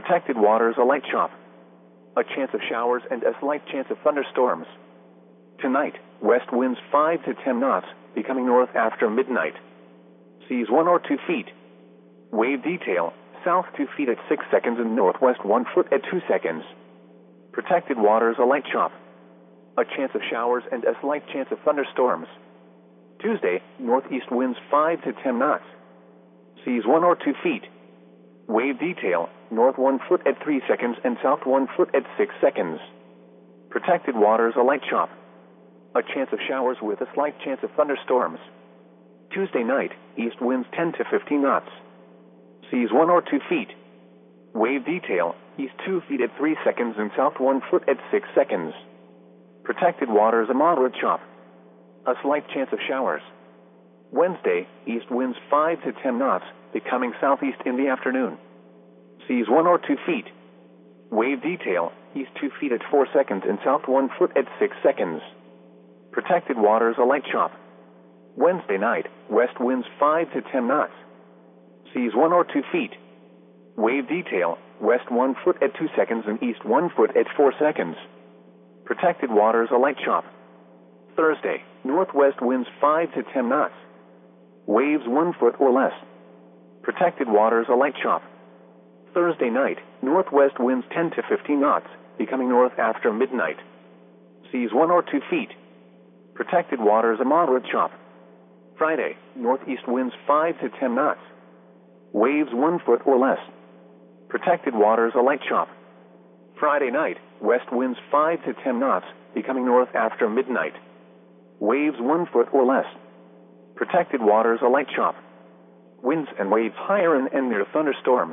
Protected waters, a light chop. A chance of showers and a slight chance of thunderstorms. Tonight, west winds 5 to 10 knots, becoming north after midnight. Seas 1 or 2 feet. Wave detail, south 2 feet at 6 seconds and northwest 1 foot at 2 seconds. Protected waters, a light chop. A chance of showers and a slight chance of thunderstorms. Tuesday, northeast winds 5 to 10 knots. Seas 1 or 2 feet. Wave detail, north 1 foot at 3 seconds and south 1 foot at 6 seconds. Protected waters, a light chop. A chance of showers with a slight chance of thunderstorms. Tuesday night, east winds 10 to 15 knots. Seas 1 or 2 feet. Wave detail, east 2 feet at 3 seconds and south 1 foot at 6 seconds. Protected waters, a moderate chop. A slight chance of showers. Wednesday, east winds 5 to 10 knots, becoming southeast in the afternoon. Seas 1 or 2 feet. Wave detail, east 2 feet at 4 seconds and south 1 foot at 6 seconds. Protected waters, a light chop. Wednesday night, west winds 5 to 10 knots. Seas 1 or 2 feet. Wave detail, west 1 foot at 2 seconds and east 1 foot at 4 seconds. Protected waters, a light chop. Thursday, northwest winds 5 to 10 knots. Waves 1 foot or less. Protected waters, a light chop. Thursday night, northwest winds 10 to 15 knots, becoming north after midnight. Seas 1 or 2 feet. Protected waters, a moderate chop. Friday, northeast winds 5 to 10 knots. Waves 1 foot or less. Protected waters, a light chop. Friday night, west winds 5 to 10 knots, becoming north after midnight. Waves 1 foot or less. Protected waters, a light chop. Winds and waves higher and near thunderstorms.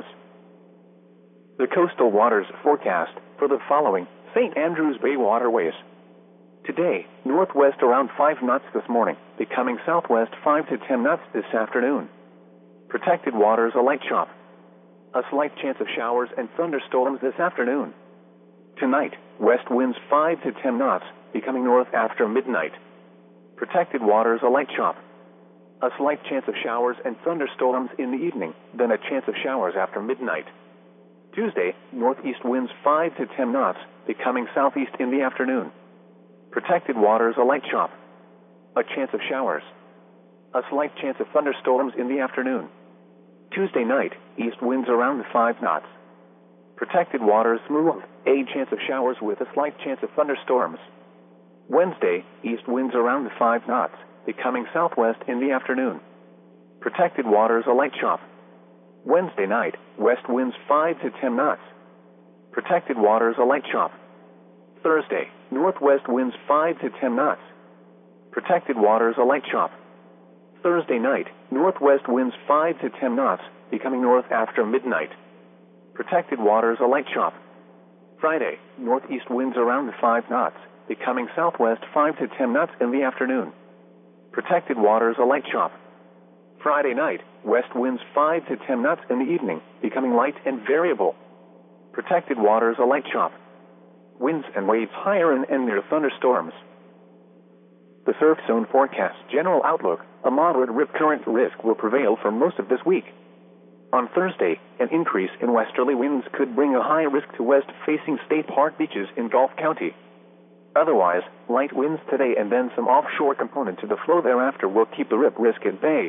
The coastal waters forecast for the following St. Andrews Bay waterways. Today, northwest around 5 knots this morning, becoming southwest 5 to 10 knots this afternoon. Protected waters, a light chop. A slight chance of showers and thunderstorms this afternoon. Tonight, west winds 5 to 10 knots, becoming north after midnight. Protected waters, a light chop. A slight chance of showers and thunderstorms in the evening, then a chance of showers after midnight. Tuesday, northeast winds 5 to 10 knots, becoming southeast in the afternoon. Protected waters, a light chop. A chance of showers. A slight chance of thunderstorms in the afternoon. Tuesday night, east winds around 5 knots. Protected waters smooth, a chance of showers with a slight chance of thunderstorms. Wednesday, east winds around 5 knots, becoming southwest in the afternoon. Protected waters, a light chop. Wednesday night, west winds 5 to 10 knots. Protected waters, a light chop. Thursday, northwest winds 5 to 10 knots. Protected waters, a light chop. Thursday night, northwest winds 5 to 10 knots, becoming north after midnight. Protected waters, a light chop. Friday, northeast winds around 5 knots, becoming southwest 5 to 10 knots in the afternoon. Protected waters, a light chop. Friday night, west winds 5 to 10 knots in the evening, becoming light and variable. Protected waters, a light chop. Winds and waves higher and near thunderstorms. The surf zone forecast general outlook, a moderate rip current risk will prevail for most of this week. On Thursday, an increase in westerly winds could bring a high risk to west-facing state park beaches in Gulf County. Otherwise, light winds today and then some offshore component to the flow thereafter will keep the rip risk at bay.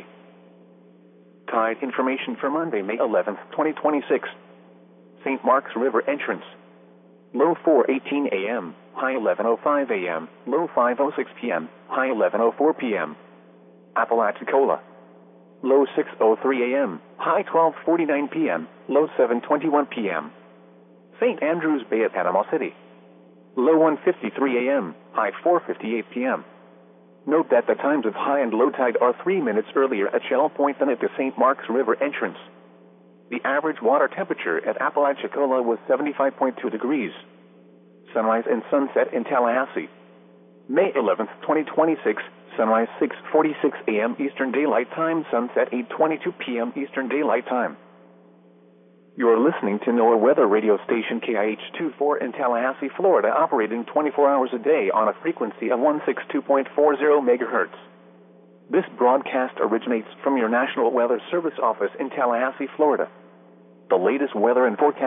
Tide information for Monday, May 11, 2026. St. Marks River entrance. Low 4:18 a.m., high 11:05 a.m., low 5:06 p.m., high 11:04 p.m. Apalachicola. Low 6:03 a.m., high 12:49 p.m., low 7:21 p.m. St. Andrews Bay at Panama City. Low 1:53 a.m., high 4:58 p.m. Note that the times of high and low tide are 3 minutes earlier at Shell Point than at the St. Marks River entrance. The average water temperature at Apalachicola was 75.2 degrees. Sunrise and sunset in Tallahassee. May 11, 2026, sunrise 6:46 a.m. Eastern Daylight Time, sunset 8:22 p.m. Eastern Daylight Time. You are listening to NOAA weather radio station KIH-24 in Tallahassee, Florida, operating 24 hours a day on a frequency of 162.40 MHz. This broadcast originates from your National Weather Service office in Tallahassee, Florida. The latest weather and forecast